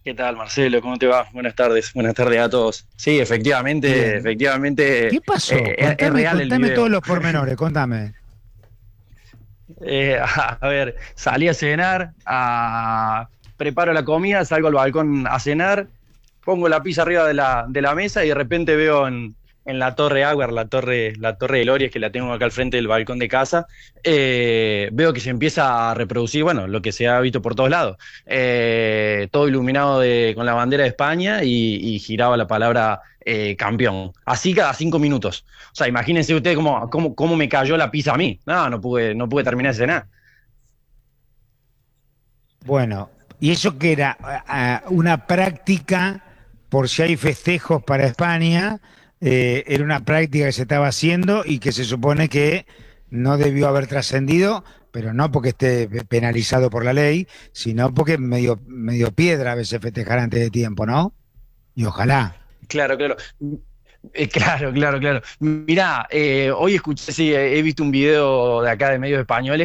¿Qué tal, Marcelo? ¿Cómo te va? Buenas tardes a todos. Sí, Bien. efectivamente, ¿Qué pasó? es Contame, real el contame todos video. los pormenores, contame. A ver, salí a cenar, preparo la comida, salgo al balcón a cenar, pongo la pizza arriba de la mesa y de repente veo en la torre Auer, la torre de Lorias, que la tengo acá al frente del balcón de casa, veo que se empieza a reproducir, bueno, lo que se ha visto por todos lados. Todo iluminado con la bandera de España y giraba la palabra campeón. Así cada 5 minutos. O sea, imagínense ustedes cómo me cayó la pizza a mí. No pude terminar de cenar. Bueno, ¿y eso qué era? Una práctica por si hay festejos para España. Era una práctica que se estaba haciendo y que se supone que no debió haber trascendido, pero no porque esté penalizado por la ley, sino porque medio piedra a veces festejar antes de tiempo, ¿no? Y ojalá. Claro, claro. Claro. Mirá, hoy escuché, sí, he visto un video de acá de medios españoles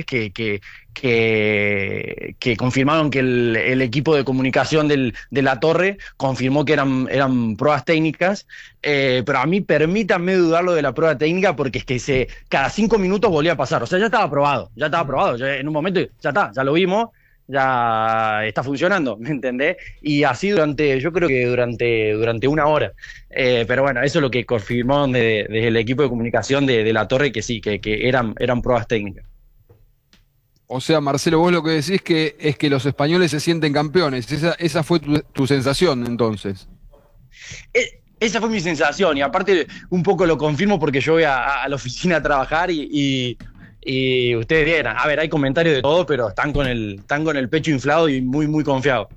que confirmaron que el equipo de comunicación de la torre confirmó que eran pruebas técnicas, pero a mí permítanme dudarlo de la prueba técnica porque es que cada 5 minutos volvía a pasar. O sea, ya estaba aprobado. En un momento ya está, ya lo vimos, ya está funcionando, ¿me entendés? Y así yo creo que durante una hora. Pero bueno, eso es lo que confirmó desde el equipo de comunicación de la torre, que sí, que eran pruebas técnicas. O sea, Marcelo, vos lo que decís es que los españoles se sienten campeones. Esa fue tu sensación entonces. Esa fue mi sensación y aparte un poco lo confirmo porque yo voy a la oficina a trabajar y ustedes vieran, a ver, hay comentarios de todo, pero están con el pecho inflado y muy confiados.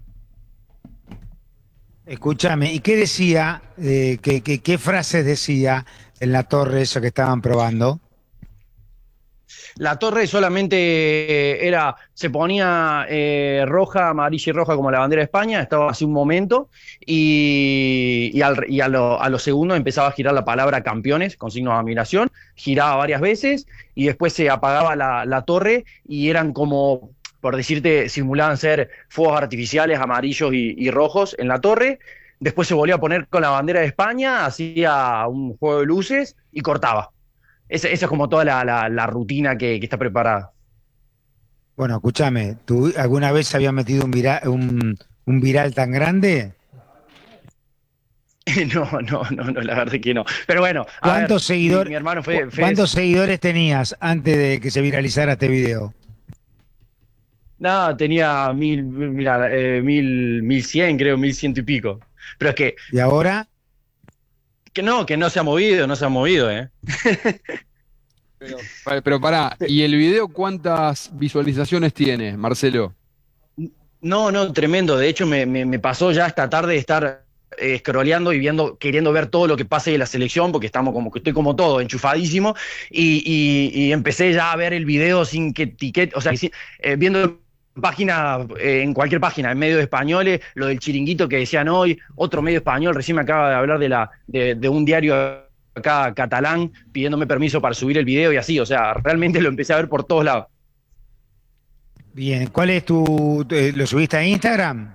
Escúchame, ¿y qué decía? ¿Qué frases decía en la torre eso que estaban probando? La torre solamente se ponía roja, amarilla y roja como la bandera de España, estaba hace un momento, a los segundos empezaba a girar la palabra campeones con signos de admiración, giraba varias veces y después se apagaba la torre y eran como, por decirte, simulaban ser fuegos artificiales amarillos y rojos en la torre. Después se volvía a poner con la bandera de España, hacía un juego de luces y cortaba. Esa es como toda la rutina que está preparada. Bueno, escúchame, ¿tú alguna vez habías metido un viral tan grande? No, la verdad que no. Pero bueno, a ver, ¿Cuántos seguidores, mi hermano cuántos seguidores tenías antes de que se viralizara este video? nada, tenía mira, 1100, creo, 1100 y pico. Pero es ¿Y ahora? que no se ha movido, no se ha movido, ¿eh? Pero pará, ¿y el video cuántas visualizaciones tiene, Marcelo? No, tremendo. De hecho, me pasó ya esta tarde de estar scrolleando y queriendo ver todo lo que pase de la selección, porque estamos como que estoy como todo, enchufadísimo, y empecé ya a ver el video sin que etiquete, o sea, viendo página, en cualquier página, en medios españoles, lo del chiringuito que decían hoy, otro medio español, recién me acaba de hablar de un diario acá catalán pidiéndome permiso para subir el video y así, o sea, realmente lo empecé a ver por todos lados. Bien, ¿cuál es lo subiste a Instagram?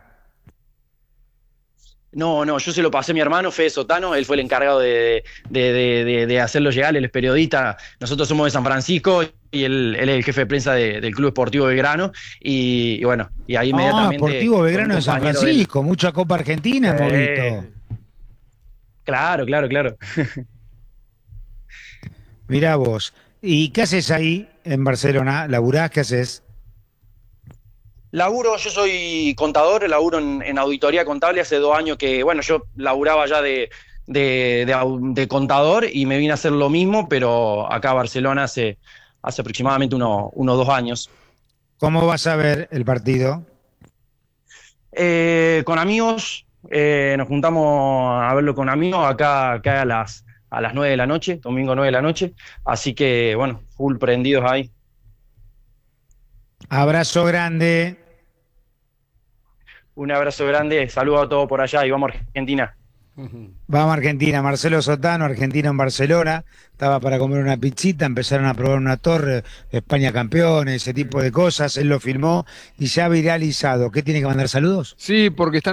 No, yo se lo pasé a mi hermano, Fede Sotano, él fue el encargado de hacerlo llegar, él es periodista, nosotros somos de San Francisco y él es el jefe de prensa del Club Esportivo Belgrano y bueno, y ahí Ah, inmediatamente Sportivo con un Belgrano de San compañero de él. Francisco, mucha Copa Argentina hemos visto. Claro. Mirá vos. ¿Y qué haces ahí en Barcelona? ¿Laburás? ¿Qué haces? Yo soy contador, laburo en auditoría contable hace 2 años que, bueno, yo laburaba ya de contador y me vine a hacer lo mismo, pero acá a Barcelona hace aproximadamente unos 2 años. ¿Cómo vas a ver el partido? Con amigos, nos juntamos a verlo con amigos acá a las 9 de la noche, domingo 9 de la noche, así que, bueno, full prendidos ahí. Abrazo grande. Un abrazo grande, saludos a todos por allá y vamos a Argentina. Vamos a Argentina, Marcelo Sotano, argentino en Barcelona, estaba para comer una pizzita, empezaron a probar una torre, España campeones, ese tipo de cosas, él lo filmó y se ha viralizado. ¿Qué tiene que mandar saludos? Sí, porque están